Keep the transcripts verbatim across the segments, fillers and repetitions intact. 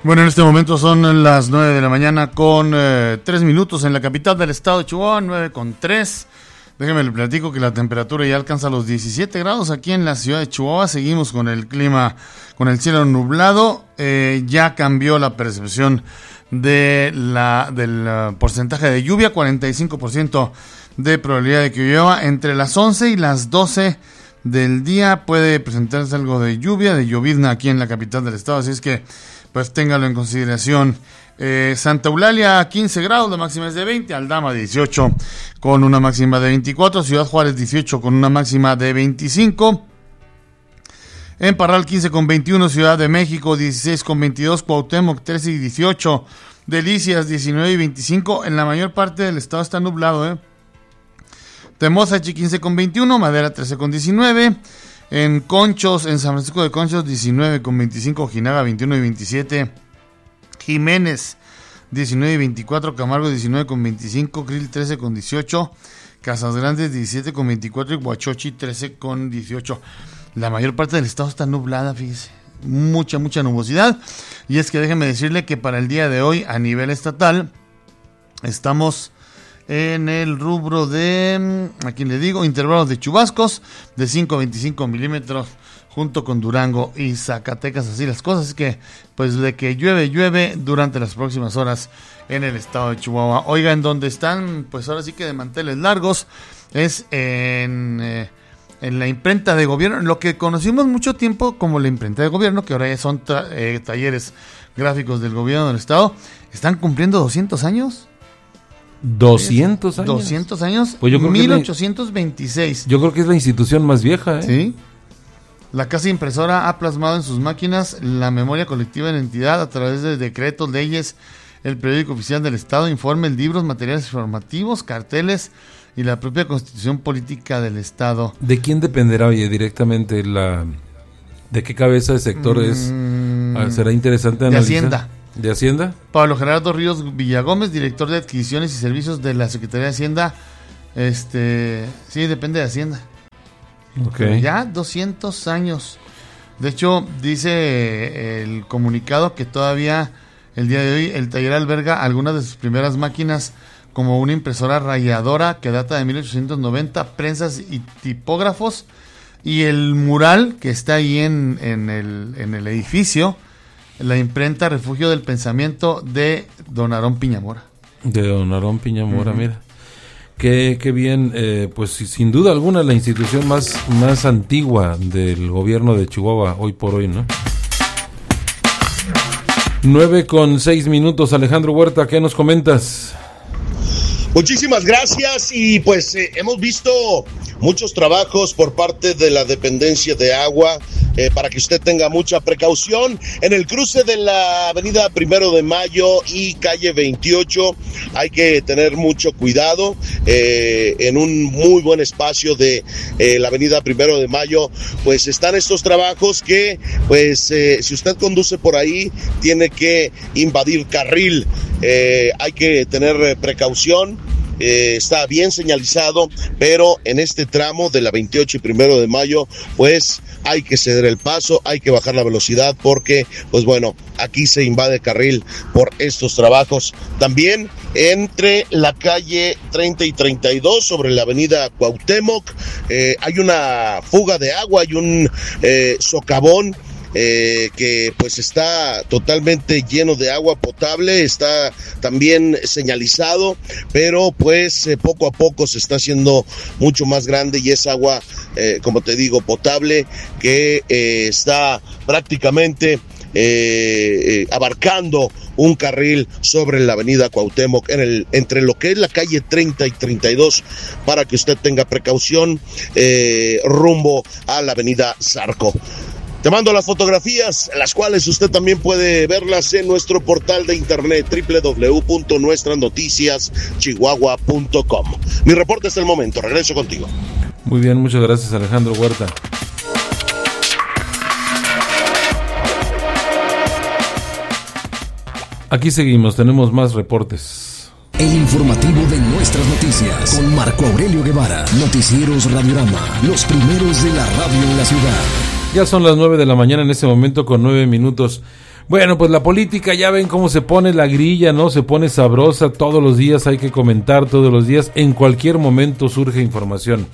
Bueno, en este momento son las nueve de la mañana con eh, tres minutos en la capital del estado de Chihuahua, nueve con tres. Déjenme le platico que la temperatura ya alcanza los diecisiete grados aquí en la ciudad de Chihuahua. Seguimos con el clima, con el cielo nublado. Eh, ya cambió la percepción de la, del uh, porcentaje de lluvia, cuarenta y cinco por ciento de probabilidad de que llueva. Entre las once y las doce del día puede presentarse algo de lluvia, de llovizna aquí en la capital del estado. Así es que pues téngalo en consideración. Eh, Santa Eulalia quince grados, la máxima es de veinte, Aldama dieciocho con una máxima de veinticuatro, Ciudad Juárez dieciocho con una máxima de veinticinco, en Parral quince con veintiuno, Ciudad de México dieciséis con veintidós, Cuauhtémoc trece y dieciocho, Delicias diecinueve y veinticinco, en la mayor parte del estado está nublado, eh. Temozachi quince con veintiuno, Madera trece con diecinueve, en Conchos, en San Francisco de Conchos diecinueve con veinticinco, Ojinaga veintiuno y veintisiete, Jiménez diecinueve y veinticuatro, Camargo diecinueve con veinticinco, Krill trece con dieciocho, Casas Grandes diecisiete con veinticuatro y Huachochi trece con dieciocho. La mayor parte del estado está nublada, fíjese, mucha, mucha nubosidad. Y es que déjeme decirle que para el día de hoy a nivel estatal estamos en el rubro de, aquí le digo, intervalos de chubascos de cinco a veinticinco milímetros junto con Durango y Zacatecas, así las cosas, que pues de que llueve, llueve durante las próximas horas en el estado de Chihuahua. Oiga, en donde están, pues ahora sí que de manteles largos, es en, eh, en la imprenta de gobierno, lo que conocimos mucho tiempo como la imprenta de gobierno, que ahora ya son tra- eh, talleres gráficos del gobierno del estado, están cumpliendo doscientos años. ¿doscientos años? doscientos años, pues yo creo mil ochocientos veintiséis. Que la, yo creo que es la institución más vieja, ¿eh? Sí. La casa impresora ha plasmado en sus máquinas la memoria colectiva de la entidad a través de decretos, leyes, el periódico oficial del estado, informes, libros, materiales informativos, carteles y la propia constitución política del estado. ¿De quién dependerá, oye, directamente la... ¿De qué cabeza de sector mm, es? Ah, será interesante analizar. De Hacienda. ¿De Hacienda? Pablo Gerardo Ríos Villagómez, director de adquisiciones y servicios de la Secretaría de Hacienda. Este, sí, depende de Hacienda. Okay. Ya doscientos años. De hecho, dice el comunicado que todavía el día de hoy el taller alberga algunas de sus primeras máquinas, como una impresora rayadora que data de mil ochocientos noventa, prensas y tipógrafos, y el mural que está ahí en, en, el, en el edificio, la imprenta Refugio del Pensamiento de Don Aarón Piñamora. De Don Aarón Piñamora, uh-huh. Mira. Qué, qué bien, eh, pues sin duda alguna la institución más, más antigua del gobierno de Chihuahua hoy por hoy, ¿no? Nueve con seis minutos, Alejandro Huerta, ¿qué nos comentas? Muchísimas gracias y pues eh, hemos visto muchos trabajos por parte de la dependencia de agua eh, para que usted tenga mucha precaución en el cruce de la avenida Primero de Mayo y calle veintiocho. Hay que tener mucho cuidado eh, en un muy buen espacio de eh, la avenida Primero de Mayo, pues están estos trabajos que pues eh, si usted conduce por ahí tiene que invadir carril. Eh, hay que tener eh, precaución. Eh, está bien señalizado, pero en este tramo de la veintiocho y Primero de Mayo pues hay que ceder el paso, hay que bajar la velocidad porque pues bueno, aquí se invade carril por estos trabajos. También entre la calle treinta y treinta y dos sobre la avenida Cuauhtémoc eh, hay una fuga de agua, hay un eh, socavón Eh, que pues está totalmente lleno de agua potable, está también señalizado, pero pues eh, poco a poco se está haciendo mucho más grande y es agua, eh, como te digo, potable, que eh, está prácticamente eh, eh, abarcando un carril sobre la avenida Cuauhtémoc en el, entre lo que es la calle treinta y treinta y dos, para que usted tenga precaución eh, rumbo a la avenida Zarco. Te mando las fotografías, las cuales usted también puede verlas en nuestro portal de internet doble u doble u doble u punto nuestras noticias chihuahua punto com. Mi reporte hasta el momento, regreso contigo. Muy bien, muchas gracias Alejandro Huerta. Aquí seguimos, tenemos más reportes. El informativo de Nuestras Noticias con Marco Aurelio Guevara. Noticieros Radiorama, los primeros de la radio en la ciudad. Ya son las nueve de la mañana en este momento con nueve minutos. Bueno, pues la política, ya ven cómo se pone la grilla, ¿no? Se pone sabrosa, todos los días hay que comentar, todos los días, en cualquier momento surge información.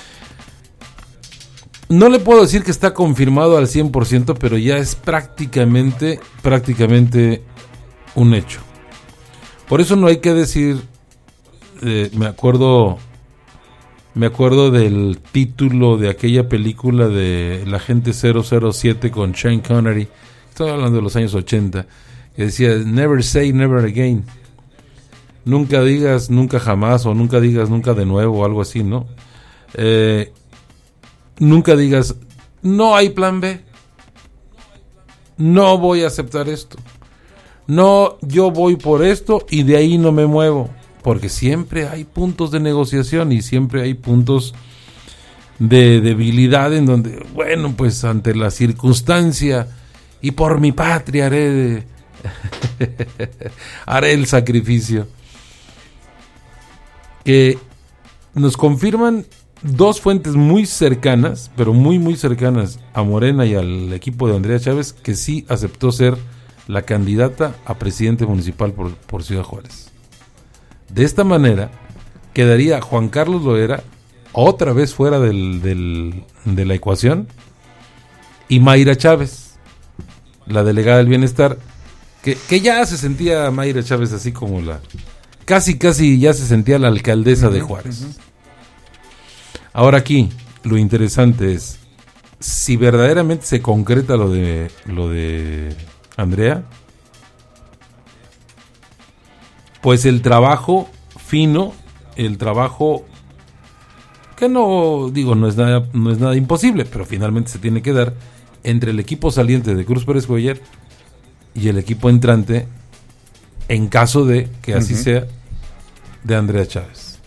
No le puedo decir que está confirmado al cien por ciento, pero ya es prácticamente, prácticamente un hecho. Por eso no hay que decir, eh, me acuerdo, me acuerdo del título de aquella película de El Agente cero cero siete con Sean Connery. Estoy hablando de los años ochenta, que decía, never say never again. Nunca digas nunca jamás, o nunca digas nunca de nuevo, o algo así, ¿no? Eh, nunca digas, no hay plan B. No voy a aceptar esto. No, yo voy por esto y de ahí no me muevo. Porque siempre hay puntos de negociación y siempre hay puntos de debilidad en donde, bueno, pues ante la circunstancia... Y por mi patria haré de... haré el sacrificio. Que nos confirman dos fuentes muy cercanas, pero muy muy cercanas a Morena y al equipo de Andrea Chávez, que sí aceptó ser la candidata a presidente municipal por, por Ciudad Juárez. De esta manera quedaría Juan Carlos Loera otra vez fuera del, del, de la ecuación, y Mayra Chávez, la delegada del bienestar, que, que ya se sentía Mayra Chávez así como la... Casi, casi ya se sentía la alcaldesa uh-huh, de Juárez. Uh-huh. Ahora aquí, lo interesante es, si verdaderamente se concreta lo de, lo de Andrea, pues el trabajo fino, el trabajo que no, digo, no es nada, no es nada imposible, pero finalmente se tiene que dar entre el equipo saliente de Cruz Pérez Cuellar y el equipo entrante, en caso de que así uh-huh. sea, de Andrea Chávez.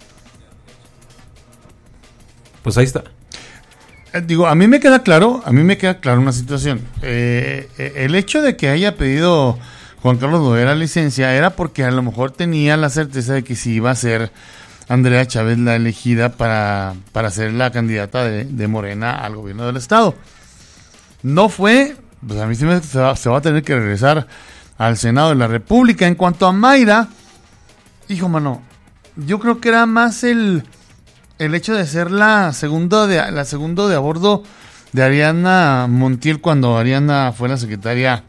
Pues ahí está. Eh, digo, a mí me queda claro, a mí me queda claro una situación. Eh, eh, el hecho de que haya pedido Juan Carlos Loera licencia era porque a lo mejor tenía la certeza de que sí iba a ser Andrea Chávez la elegida para, para ser la candidata de, de Morena al gobierno del estado. No fue, pues a mí sí me, se, va, se va a tener que regresar al Senado de la República. En cuanto a Mayra, hijo mano, yo creo que era más el, el hecho de ser la segunda de la segundo de a bordo de Ariana Montiel cuando Ariana fue la secretaria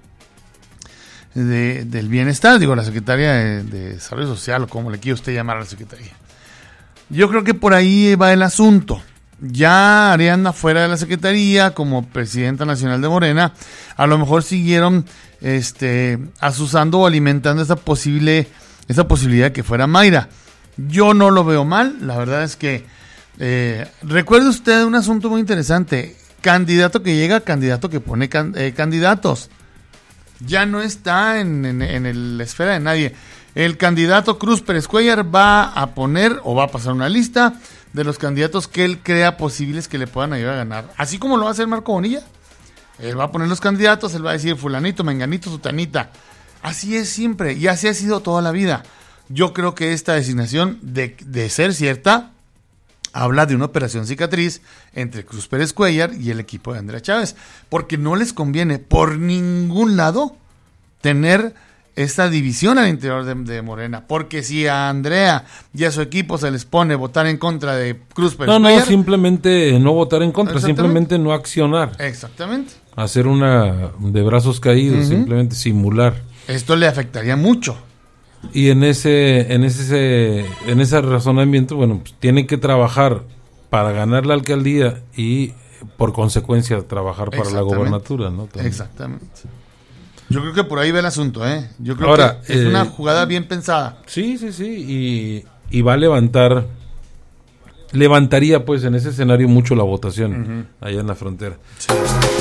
de, del bienestar, digo, la secretaria de, de Desarrollo Social, o como le quiera usted llamar a la secretaria. Yo creo que por ahí va el asunto. Ya Ariana fuera de la secretaría como presidenta nacional de Morena, a lo mejor siguieron este asusando o alimentando esa posible esa posibilidad de que fuera Mayra. Yo no lo veo mal, la verdad es que eh, recuerde usted un asunto muy interesante: candidato que llega, candidato que pone can, eh, candidatos. Ya no está en, en, en el, la esfera de nadie. El candidato Cruz Pérez Cuellar va a poner o va a pasar una lista de los candidatos que él crea posibles que le puedan ayudar a ganar. Así como lo va a hacer Marco Bonilla. Él va a poner los candidatos, él va a decir fulanito, menganito, sutanita. Así es siempre y así ha sido toda la vida. Yo creo que esta designación, de, de ser cierta, habla de una operación cicatriz entre Cruz Pérez Cuellar y el equipo de Andrea Chávez. Porque no les conviene por ningún lado tener esta división al interior de, de Morena, porque si a Andrea y a su equipo se les pone votar en contra de Cruz Pérez no, no, Cuellar, simplemente no votar en contra, simplemente no accionar. Exactamente. Hacer una de brazos caídos, uh-huh. simplemente simular. Esto le afectaría mucho. Y en ese, en ese, en ese razonamiento, bueno, pues tienen que trabajar para ganar la alcaldía y por consecuencia trabajar para la gobernatura, ¿no? También. Exactamente. Yo creo que por ahí va el asunto, ¿eh? Yo creo Ahora, que es eh, una jugada bien pensada. Sí, sí, sí, y, y va a levantar, levantaría pues en ese escenario mucho la votación uh-huh. allá en la frontera. Sí.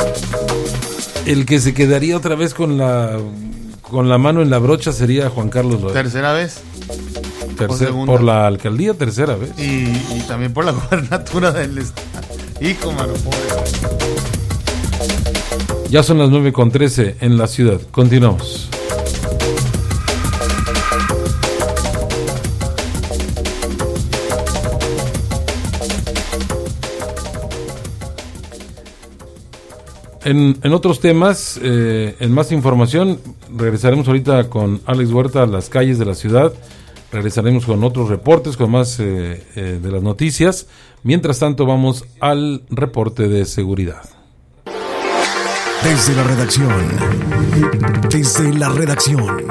El que se quedaría otra vez con la con la mano en la brocha sería Juan Carlos Loera. ¿Tercera vez? Tercer, por la alcaldía, tercera vez. Y, y también por la gobernatura del estado. Hijo, mano, pobre. Ya son las nueve con trece en la ciudad. Continuamos. en, en otros temas, eh, en más información, regresaremos ahorita con Alex Huerta a las calles de la ciudad. Regresaremos con otros reportes, con más eh, eh, de las noticias. Mientras tanto, vamos al reporte de seguridad. Desde la redacción. Desde la redacción.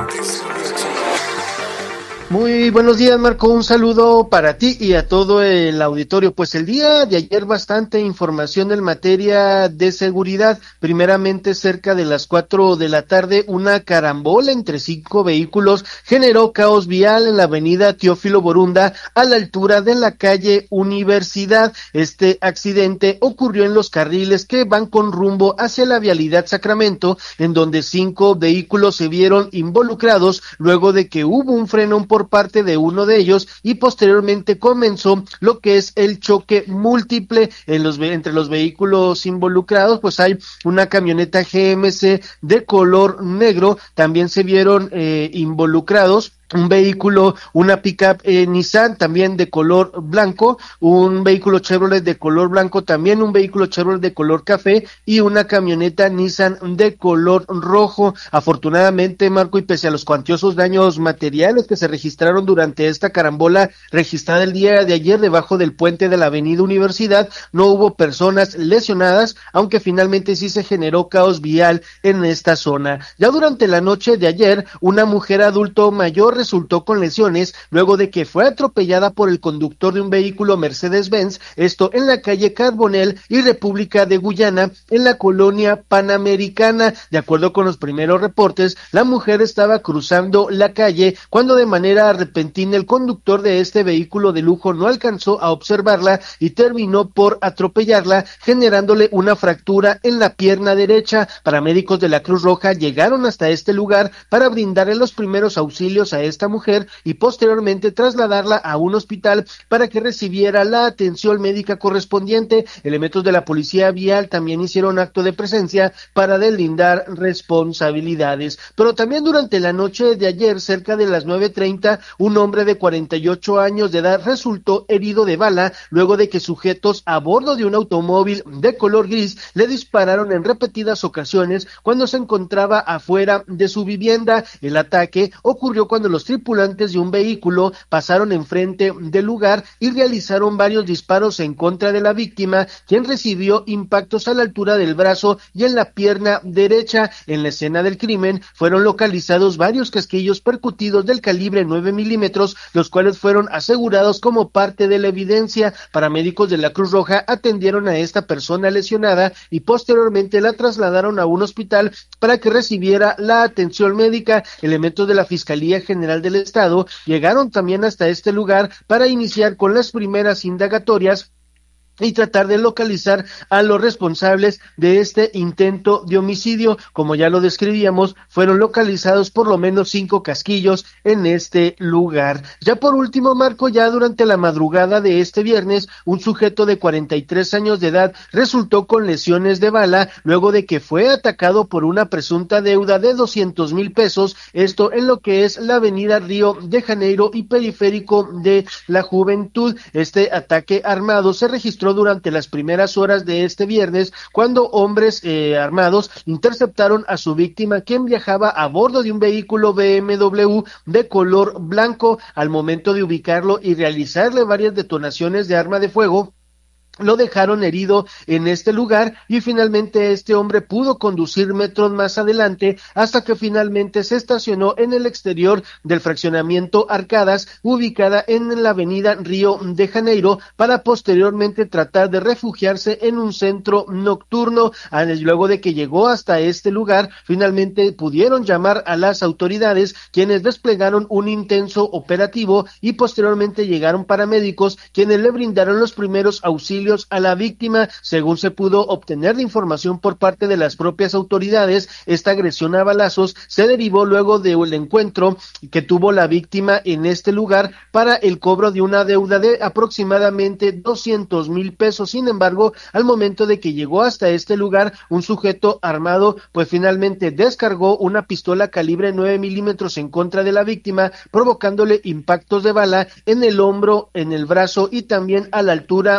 Muy buenos días, Marco, un saludo para ti y a todo el auditorio. Pues el día de ayer bastante información en materia de seguridad. Primeramente, cerca de las cuatro de la tarde, una carambola entre cinco vehículos generó caos vial en la avenida Teófilo Borunda a la altura de la calle Universidad. Este accidente ocurrió en los carriles que van con rumbo hacia la vialidad Sacramento, en donde cinco vehículos se vieron involucrados luego de que hubo un frenón por parte de uno de ellos y posteriormente comenzó lo que es el choque múltiple en los entre los vehículos involucrados. Pues hay una camioneta G M C de color negro, también se vieron eh, involucrados un vehículo, una pickup eh, Nissan también de color blanco, un vehículo Chevrolet de color blanco también, un vehículo Chevrolet de color café y una camioneta Nissan de color rojo. Afortunadamente, Marco, y pese a los cuantiosos daños materiales que se registraron durante esta carambola registrada el día de ayer debajo del puente de la avenida Universidad, no hubo personas lesionadas, aunque finalmente sí se generó caos vial en esta zona. Ya durante la noche de ayer, una mujer adulto mayor resultó con lesiones luego de que fue atropellada por el conductor de un vehículo Mercedes-Benz, esto en la calle Carbonell y República de Guyana, en la colonia Panamericana. De acuerdo con los primeros reportes, la mujer estaba cruzando la calle cuando de manera repentina el conductor de este vehículo de lujo no alcanzó a observarla y terminó por atropellarla, generándole una fractura en la pierna derecha. Paramédicos de la Cruz Roja llegaron hasta este lugar para brindarle los primeros auxilios a esta mujer y posteriormente trasladarla a un hospital para que recibiera la atención médica correspondiente. Elementos de la policía vial también hicieron acto de presencia para deslindar responsabilidades. Pero también durante la noche de ayer, cerca de las nueve treinta, un hombre de cuarenta y ocho años de edad resultó herido de bala luego de que sujetos a bordo de un automóvil de color gris le dispararon en repetidas ocasiones cuando se encontraba afuera de su vivienda. El ataque ocurrió cuando los tripulantes de un vehículo pasaron enfrente del lugar y realizaron varios disparos en contra de la víctima, quien recibió impactos a la altura del brazo y en la pierna derecha. En la escena del crimen fueron localizados varios casquillos percutidos del calibre nueve milímetros, los cuales fueron asegurados como parte de la evidencia. Paramédicos de la Cruz Roja atendieron a esta persona lesionada y posteriormente la trasladaron a un hospital para que recibiera la atención médica. Elementos de la Fiscalía General del Estado llegaron también hasta este lugar para iniciar con las primeras indagatorias y tratar de localizar a los responsables de este intento de homicidio. Como ya lo describíamos, fueron localizados por lo menos cinco casquillos en este lugar. Ya por último, Marco, ya durante la madrugada de este viernes, un sujeto de cuarenta y tres años de edad resultó con lesiones de bala luego de que fue atacado por una presunta deuda de doscientos mil pesos, esto en lo que es la avenida Río de Janeiro y periférico de la Juventud. Este ataque armado se registró durante las primeras horas de este viernes, cuando hombres eh, armados interceptaron a su víctima, quien viajaba a bordo de un vehículo B M W de color blanco. Al momento de ubicarlo y realizarle varias detonaciones de arma de fuego, lo dejaron herido en este lugar y finalmente este hombre pudo conducir metros más adelante hasta que finalmente se estacionó en el exterior del fraccionamiento Arcadas, ubicada en la avenida Río de Janeiro, para posteriormente tratar de refugiarse en un centro nocturno. Luego de que llegó hasta este lugar, finalmente pudieron llamar a las autoridades, quienes desplegaron un intenso operativo y posteriormente llegaron paramédicos, quienes le brindaron los primeros auxilios a la víctima. Según se pudo obtener de información por parte de las propias autoridades, esta agresión a balazos se derivó luego del encuentro que tuvo la víctima en este lugar para el cobro de una deuda de aproximadamente doscientos mil pesos. Sin embargo, al momento de que llegó hasta este lugar, un sujeto armado pues finalmente descargó una pistola calibre nueve milímetros en contra de la víctima, provocándole impactos de bala en el hombro, en el brazo y también a la altura de la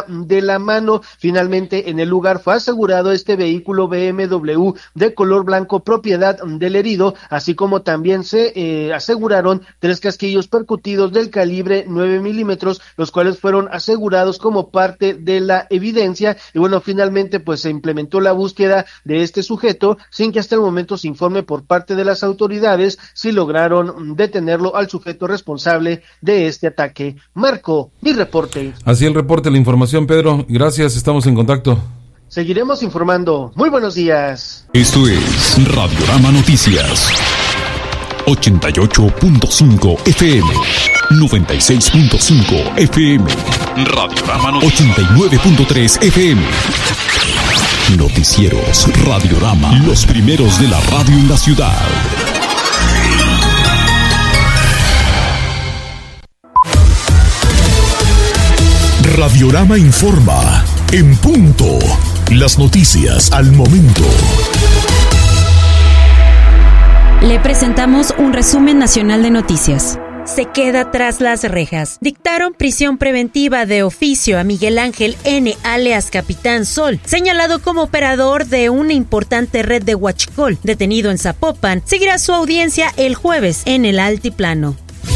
la mano. Finalmente, en el lugar fue asegurado este vehículo B M W de color blanco, propiedad del herido, así como también se eh, aseguraron tres casquillos percutidos del calibre nueve milímetros, los cuales fueron asegurados como parte de la evidencia. Y bueno, finalmente pues se implementó la búsqueda de este sujeto, sin que hasta el momento se informe por parte de las autoridades si lograron detenerlo al sujeto responsable de este ataque. Marco, mi reporte. Así el reporte, la información, Pedro. Gracias, estamos en contacto. Seguiremos informando. Muy buenos días. Esto es Radiorama Noticias. ochenta y ocho punto cinco F M, noventa y seis punto cinco F M, Radiorama Noticias, ochenta y nueve punto tres F M. Noticieros Radiorama, los primeros de la radio en la ciudad. Radiorama informa, en punto, las noticias al momento. Le presentamos un resumen nacional de noticias. Se queda tras las rejas. Dictaron prisión preventiva de oficio a Miguel Ángel N., alias Capitán Sol, señalado como operador de una importante red de huachicol. Detenido en Zapopan, seguirá su audiencia el jueves en el altiplano.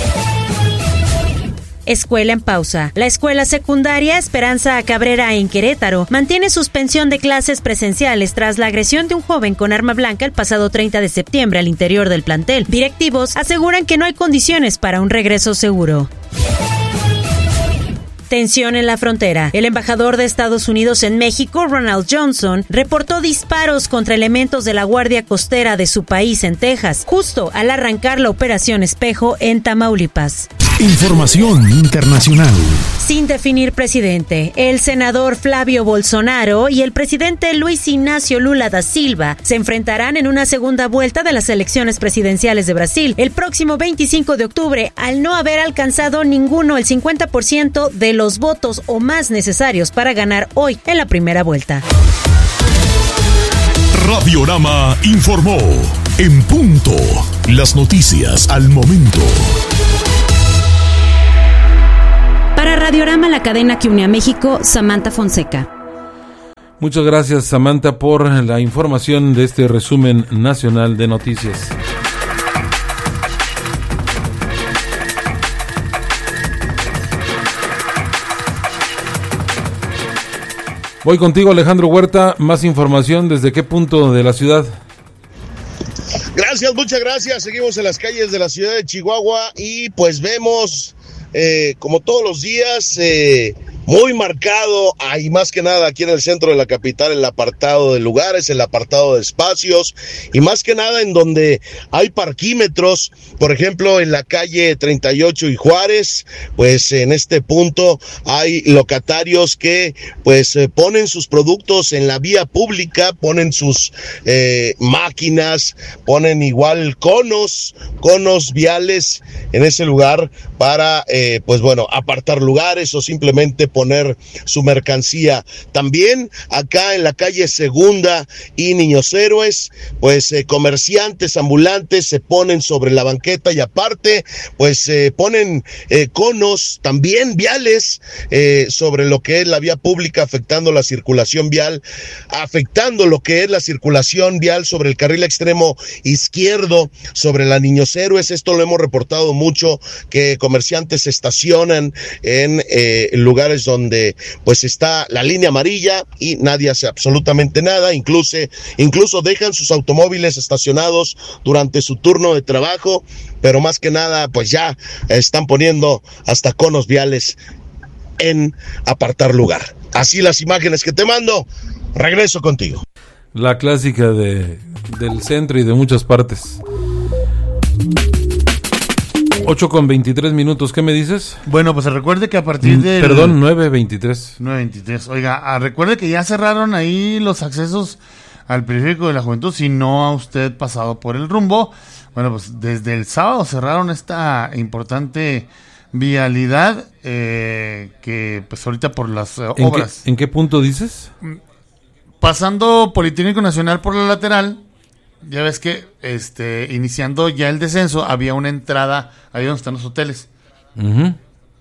Escuela en pausa. La escuela secundaria Esperanza Cabrera en Querétaro mantiene suspensión de clases presenciales tras la agresión de un joven con arma blanca el pasado treinta de septiembre al interior del plantel. Directivos aseguran que no hay condiciones para un regreso seguro. Tensión en la frontera. El embajador de Estados Unidos en México, Ronald Johnson, reportó disparos contra elementos de la Guardia Costera de su país en Texas, justo al arrancar la Operación Espejo en Tamaulipas. Información internacional. Sin definir presidente, el senador Flavio Bolsonaro y el presidente Luis Ignacio Lula da Silva se enfrentarán en una segunda vuelta de las elecciones presidenciales de Brasil el próximo veinticinco de octubre, al no haber alcanzado ninguno el cincuenta por ciento de los votos o más necesarios para ganar hoy en la primera vuelta. Radiorama informó, en punto, las noticias al momento. Para Radiorama, la cadena que une a México, Samantha Fonseca. Muchas gracias, Samantha, por la información de este resumen nacional de noticias. Voy contigo, Alejandro Huerta. Más información, ¿desde qué punto de la ciudad? Gracias, muchas gracias. Seguimos en las calles de la ciudad de Chihuahua y pues vemos, eh, como todos los días, eh, muy marcado, hay más que nada aquí en el centro de la capital, el apartado de lugares, el apartado de espacios, y más que nada en donde hay parquímetros, por ejemplo en la calle treinta y ocho y Juárez, pues en este punto hay locatarios que pues eh, ponen sus productos en la vía pública, ponen sus eh, máquinas, ponen igual conos, conos viales en ese lugar para eh, pues bueno, apartar lugares o simplemente poner su mercancía. También acá en la calle Segunda y Niños Héroes, pues eh, comerciantes ambulantes se ponen sobre la banqueta y aparte pues eh, ponen eh, conos también viales eh, sobre lo que es la vía pública, afectando la circulación vial, afectando lo que es la circulación vial sobre el carril extremo izquierdo, sobre la Niños Héroes. Esto lo hemos reportado mucho, que comerciantes se estacionan en eh, lugares donde pues está la línea amarilla y nadie hace absolutamente nada, incluso, incluso dejan sus automóviles estacionados durante su turno de trabajo, pero más que nada pues ya están poniendo hasta conos viales en apartar lugar. Así las imágenes que te mando, regreso contigo. La clásica de, del centro y de muchas partes. ocho con veintitrés minutos, ¿qué me dices? Bueno, pues recuerde que a partir de... Perdón, nueve veintitrés. nueve veintitrés. Oiga, ah, recuerde que ya cerraron ahí los accesos al periférico de la Juventud, si no ha usted pasado por el rumbo. Bueno, pues desde el sábado cerraron esta importante vialidad eh, que pues ahorita por las eh, ¿En obras. Qué, ¿En qué punto dices? Pasando Politécnico Nacional por la lateral, ya ves que este iniciando ya el descenso había una entrada ahí donde están los hoteles. Uh-huh.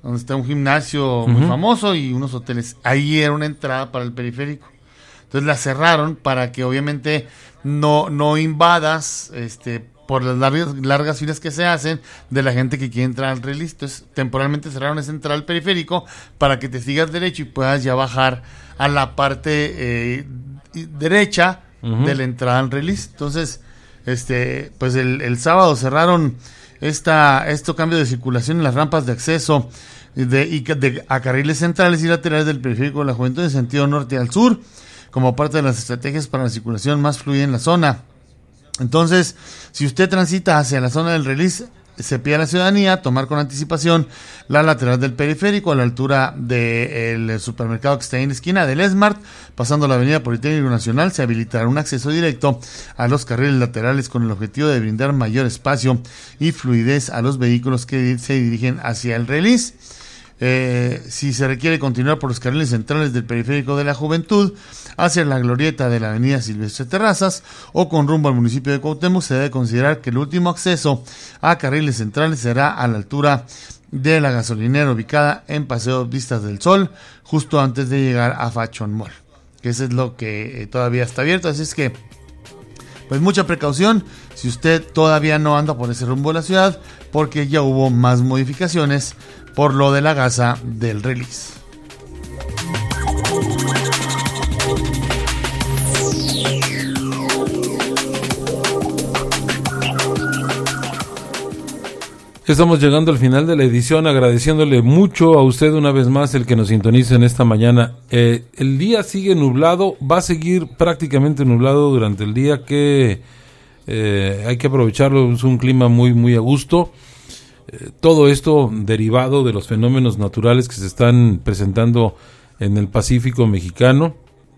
donde está un gimnasio uh-huh. muy famoso y unos hoteles. Ahí era una entrada para el periférico. Entonces la cerraron para que obviamente no, no invadas este, por las largas, largas filas que se hacen de la gente que quiere entrar al release. Entonces temporalmente cerraron esa entrada al periférico para que te sigas derecho y puedas ya bajar a la parte eh, derecha uh-huh. de la entrada al release. Entonces, este, pues el, el sábado cerraron esta, este cambio de circulación en las rampas de acceso de, y de, a carriles centrales y laterales del periférico de la Juventud en sentido norte al sur, como parte de las estrategias para la circulación más fluida en la zona. Entonces, si usted transita hacia la zona del release, se pide a la ciudadanía tomar con anticipación la lateral del periférico a la altura del supermercado que está en la esquina del Esmart, pasando la avenida Politécnico Nacional, se habilitará un acceso directo a los carriles laterales con el objetivo de brindar mayor espacio y fluidez a los vehículos que se dirigen hacia el release. Eh, si se requiere continuar por los carriles centrales del periférico de la Juventud hacia la glorieta de la avenida Silvestre Terrazas o con rumbo al municipio de Cuauhtémoc, se debe considerar que el último acceso a carriles centrales será a la altura de la gasolinera ubicada en Paseo Vistas del Sol, justo antes de llegar a Fashion Mall, que eso es lo que eh, todavía está abierto. Así es que pues mucha precaución si usted todavía no anda por ese rumbo de la ciudad, porque ya hubo más modificaciones por lo de la gasa del release. Estamos llegando al final de la edición, agradeciéndole mucho a usted una vez más el que nos sintonice en esta mañana. Eh, el día sigue nublado, va a seguir prácticamente nublado durante el día, que eh, hay que aprovecharlo, es un clima muy, muy a gusto. Eh, todo esto derivado de los fenómenos naturales que se están presentando en el Pacífico mexicano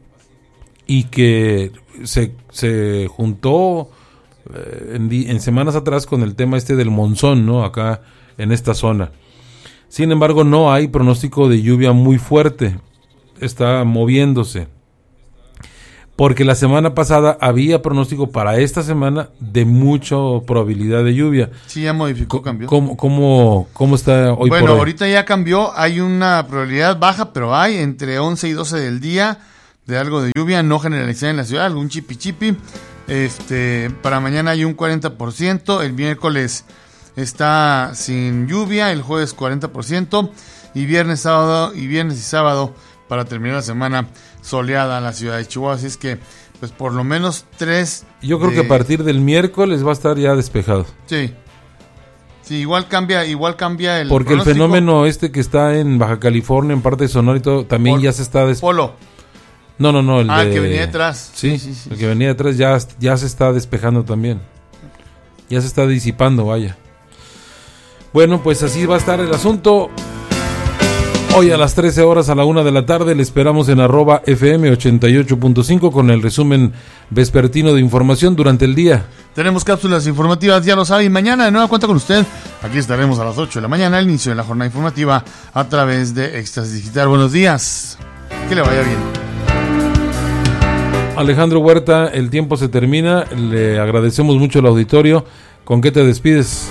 y que se, se juntó En, en semanas atrás con el tema este del monzón, ¿no? Acá en esta zona. Sin embargo, no hay pronóstico de lluvia muy fuerte. Está moviéndose. Porque la semana pasada había pronóstico para esta semana de mucha probabilidad de lluvia. Sí, ya modificó, cambió. ¿Cómo, cómo, cómo está hoy bueno, por hoy? Ahorita ya cambió. Hay una probabilidad baja, pero hay entre once y doce del día de algo de lluvia no generalizada en la ciudad, algún chipi chipi. Este, para mañana hay un cuarenta por ciento, el miércoles está sin lluvia, el jueves cuarenta por ciento y viernes, sábado y viernes y sábado para terminar la semana soleada en la ciudad de Chihuahua. Así es que, pues por lo menos tres. Yo creo de... que a partir del miércoles va a estar ya despejado. Sí. Sí, igual cambia, igual cambia el Porque pronóstico. El fenómeno este que está en Baja California, en parte de Sonora y todo, también Por, ya se está despejando. Polo. No, no, no. El ah, de... el que venía detrás. Sí, sí, sí, el que venía detrás ya, ya se está despejando también. Ya se está disipando, vaya. Bueno, pues así va a estar el asunto. Hoy a las trece horas a la una de la tarde le esperamos en arroba F M ochenta y ocho punto cinco con el resumen vespertino de información durante el día. Tenemos cápsulas informativas, ya lo sabe, y mañana de nueva cuenta con usted. Aquí estaremos a las ocho de la mañana, al inicio de la jornada informativa a través de Éxtasis Digital. Buenos días. Que le vaya bien. Alejandro Huerta, el tiempo se termina, le agradecemos mucho al auditorio. ¿Con qué te despides?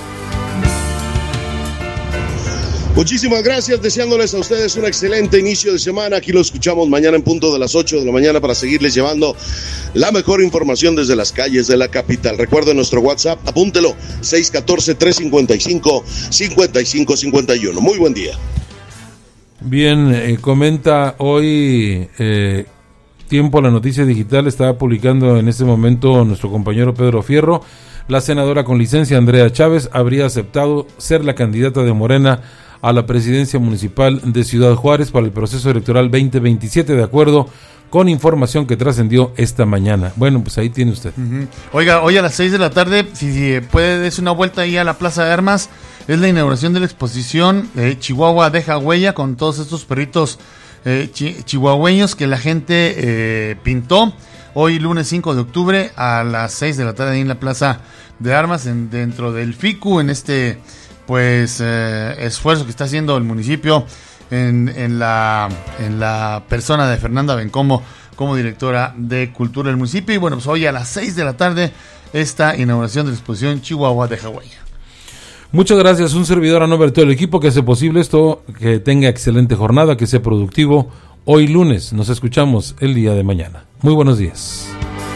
Muchísimas gracias, deseándoles a ustedes un excelente inicio de semana. Aquí lo escuchamos mañana en punto de las ocho de la mañana para seguirles llevando la mejor información desde las calles de la capital. Recuerden nuestro WhatsApp, apúntelo, seis uno cuatro, tres cinco cinco, cinco cinco cinco uno. Muy buen día. Bien, eh, comenta hoy... Eh, Tiempo, la noticia digital, está publicando en este momento nuestro compañero Pedro Fierro. La senadora con licencia Andrea Chávez habría aceptado ser la candidata de Morena a la presidencia municipal de Ciudad Juárez para el proceso electoral veinte veintisiete, de acuerdo con información que trascendió esta mañana. Bueno, pues ahí tiene usted. Uh-huh. Oiga, hoy a las seis de la tarde, si, si puede darse una vuelta ahí a la Plaza de Armas, es la inauguración de la exposición eh, Chihuahua Deja Huella, con todos estos perritos Eh, chi- chihuahueños que la gente eh, pintó hoy lunes cinco de octubre a las seis de la tarde en la Plaza de Armas, en, dentro del FICU, en este pues eh, esfuerzo que está haciendo el municipio en, en, la, en la persona de Fernanda Bencomo como directora de Cultura del municipio. Y bueno, pues hoy a las seis de la tarde esta inauguración de la exposición Chihuahua Deja Huella. Muchas gracias, un servidor a nombre de todo el equipo que hace posible esto, que tenga excelente jornada, que sea productivo. Hoy lunes, nos escuchamos el día de mañana. Muy buenos días.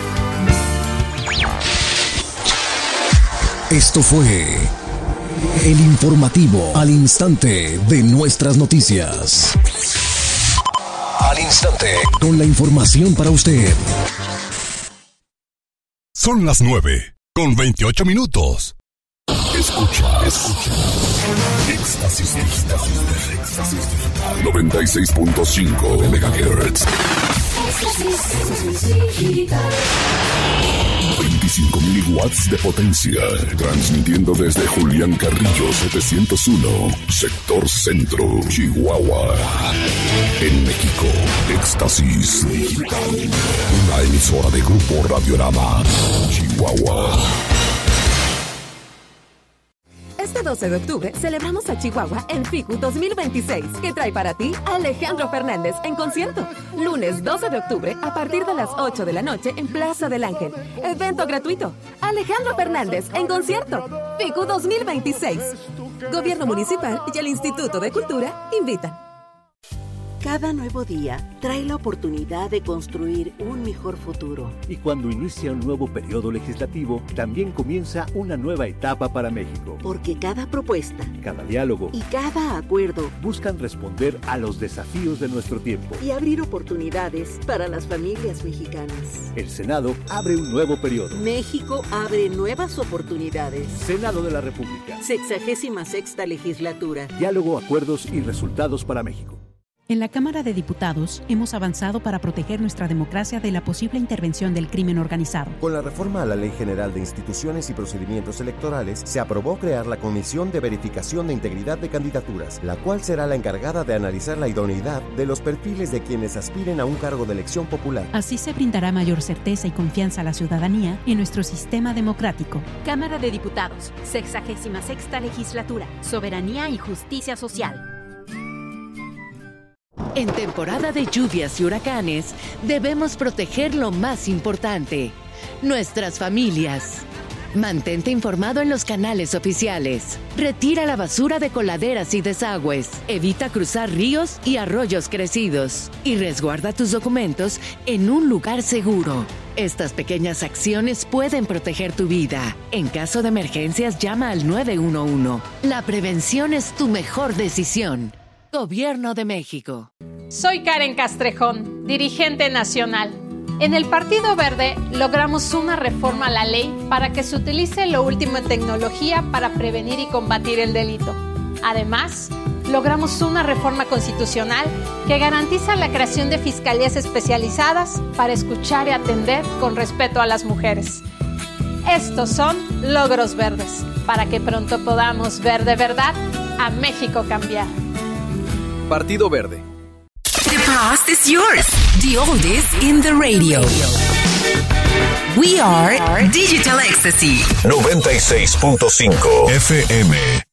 Esto fue el informativo al instante de nuestras noticias. Al instante, con la información para usted. Son las nueve, con veintiocho minutos. Escucha, escucha. Éxtasis digital. Éxtasis digital. noventa y seis punto cinco megahertz. veinticinco mil watts de potencia. Transmitiendo desde Julián Carrillo setecientos uno, sector centro, Chihuahua. En México, Éxtasis Digital. Una emisora de Grupo Radiorama, Chihuahua. Este doce de octubre celebramos a Chihuahua en FICU dos mil veintiséis, que trae para ti a Alejandro Fernández en concierto. Lunes doce de octubre a partir de las ocho de la noche en Plaza del Ángel. Evento gratuito. Alejandro Fernández en concierto. FICU dos mil veintiséis. Gobierno Municipal y el Instituto de Cultura invitan. Cada nuevo día trae la oportunidad de construir un mejor futuro. Y cuando inicia un nuevo periodo legislativo, también comienza una nueva etapa para México. Porque cada propuesta, cada diálogo y cada acuerdo buscan responder a los desafíos de nuestro tiempo y abrir oportunidades para las familias mexicanas. El Senado abre un nuevo periodo. México abre nuevas oportunidades. Senado de la República. Sexagésima sexta legislatura. Diálogo, acuerdos y resultados para México. En la Cámara de Diputados hemos avanzado para proteger nuestra democracia de la posible intervención del crimen organizado. Con la reforma a la Ley General de Instituciones y Procedimientos Electorales, se aprobó crear la Comisión de Verificación de Integridad de Candidaturas, la cual será la encargada de analizar la idoneidad de los perfiles de quienes aspiren a un cargo de elección popular. Así se brindará mayor certeza y confianza a la ciudadanía en nuestro sistema democrático. Cámara de Diputados, sexagésima sexta legislatura, soberanía y justicia social. En temporada de lluvias y huracanes, debemos proteger lo más importante, nuestras familias. Mantente informado en los canales oficiales. Retira la basura de coladeras y desagües. Evita cruzar ríos y arroyos crecidos. Y resguarda tus documentos en un lugar seguro. Estas pequeñas acciones pueden proteger tu vida. En caso de emergencias, llama al nueve uno uno. La prevención es tu mejor decisión. Gobierno de México. Soy Karen Castrejón, dirigente nacional. En el Partido Verde logramos una reforma a la ley para que se utilice lo último en tecnología para prevenir y combatir el delito. Además, logramos una reforma constitucional que garantiza la creación de fiscalías especializadas para escuchar y atender con respeto a las mujeres. Estos son logros verdes, para que pronto podamos ver de verdad a México cambiar. Partido Verde. The past is yours. The oldies in the radio. We are Digital Ecstasy. noventa y seis punto cinco F M.